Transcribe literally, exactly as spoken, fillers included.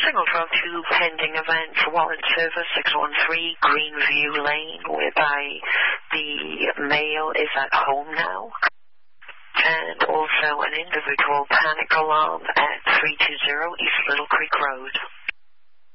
Signal twelve two, pending event for warrant service six one three Greenview Lane, whereby the male is at home now. And also an individual panic alarm at three two zero East Little Creek Road.